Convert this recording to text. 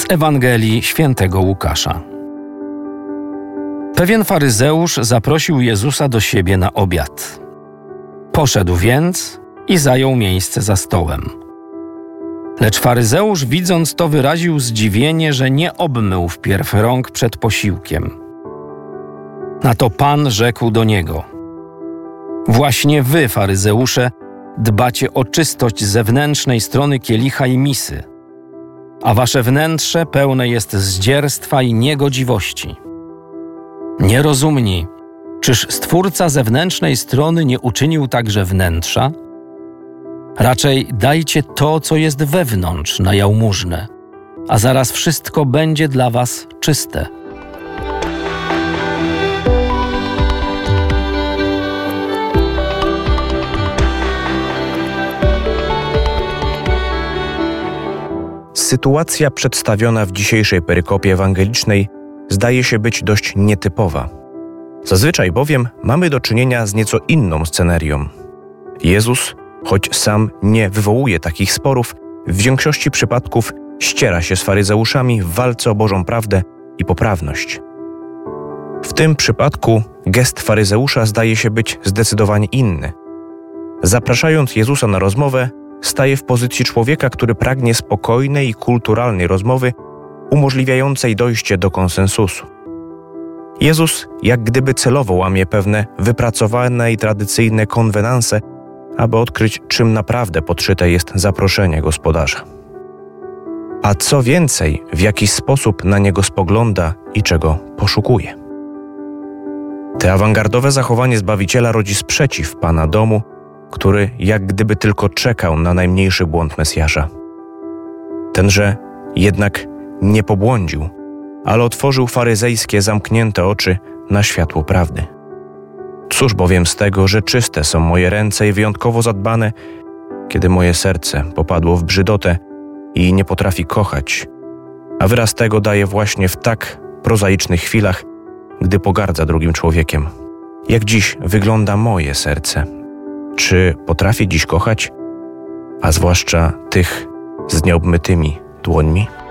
Z Ewangelii Świętego Łukasza. Pewien faryzeusz zaprosił Jezusa do siebie na obiad. Poszedł więc i zajął miejsce za stołem. Lecz faryzeusz, widząc to, wyraził zdziwienie, że nie obmył wpierw rąk przed posiłkiem. Na to Pan rzekł do niego: właśnie wy, faryzeusze, dbacie o czystość zewnętrznej strony kielicha i misy, a wasze wnętrze pełne jest zdzierstwa i niegodziwości. Nierozumni, czyż Stwórca zewnętrznej strony nie uczynił także wnętrza? Raczej dajcie to, co jest wewnątrz, na jałmużnę, a zaraz wszystko będzie dla was czyste. Sytuacja przedstawiona w dzisiejszej perykopie ewangelicznej zdaje się być dość nietypowa. Zazwyczaj bowiem mamy do czynienia z nieco inną scenerią. Jezus, choć sam nie wywołuje takich sporów, w większości przypadków ściera się z faryzeuszami w walce o Bożą prawdę i poprawność. W tym przypadku gest faryzeusza zdaje się być zdecydowanie inny. Zapraszając Jezusa na rozmowę, staje w pozycji człowieka, który pragnie spokojnej i kulturalnej rozmowy, umożliwiającej dojście do konsensusu. Jezus jak gdyby celowo łamie pewne wypracowane i tradycyjne konwenanse, aby odkryć, czym naprawdę podszyte jest zaproszenie gospodarza. A co więcej, w jaki sposób na niego spogląda i czego poszukuje. Te awangardowe zachowanie Zbawiciela rodzi sprzeciw Pana domu, który jak gdyby tylko czekał na najmniejszy błąd Mesjasza. Tenże jednak nie pobłądził, ale otworzył faryzejskie zamknięte oczy na światło prawdy. Cóż bowiem z tego, że czyste są moje ręce i wyjątkowo zadbane, kiedy moje serce popadło w brzydotę i nie potrafi kochać, a wyraz tego daje właśnie w tak prozaicznych chwilach, gdy pogardza drugim człowiekiem. Jak dziś wygląda moje serce? Czy potrafię dziś kochać, a zwłaszcza tych z nieobmytymi dłońmi?